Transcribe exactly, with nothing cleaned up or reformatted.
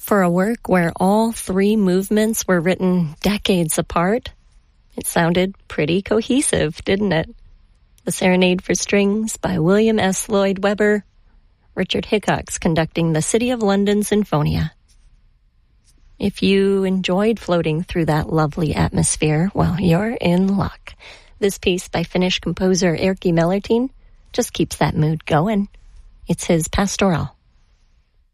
For a work where all three movements were written decades apart, it sounded pretty cohesive, didn't it? The Serenade for Strings by William S. Lloyd Webber, Richard Hickox conducting the City of London Sinfonia. If you enjoyed floating through that lovely atmosphere, well, you're in luck. This piece by Finnish composer Erkki Mellertin just keeps that mood going. It's his Pastoral.